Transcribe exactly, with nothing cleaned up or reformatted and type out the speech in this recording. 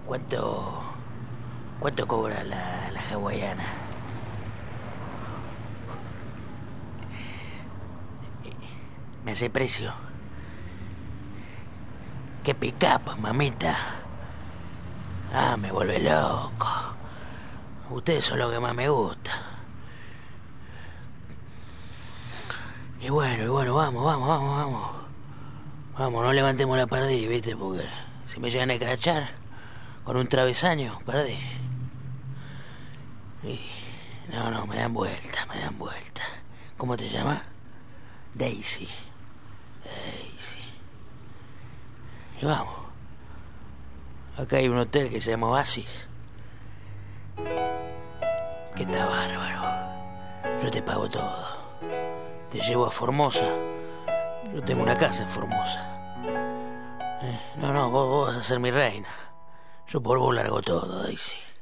¿Cuánto... cuánto cobra la, la hawaiana? ¿Me hace precio? ¿Qué pick-up, mamita? Ah, me vuelve loco. Ustedes son lo que más me gusta. Y bueno, y bueno, vamos, vamos, vamos, vamos. Vamos, no levantemos la perdiz, ¿viste? Porque si me llegan a escrachar con un travesaño, perdí. Y... no, no, me dan vuelta, me dan vuelta. ¿Cómo te llamas? Daisy. Daisy. Y vamos. Acá hay un hotel que se llama Oasis, que está bárbaro. Yo te pago todo. Te llevo a Formosa. Yo tengo una casa en Formosa. Eh, no, no, vos, vos vas a ser mi reina. Yo por vos largo todo, Daisy.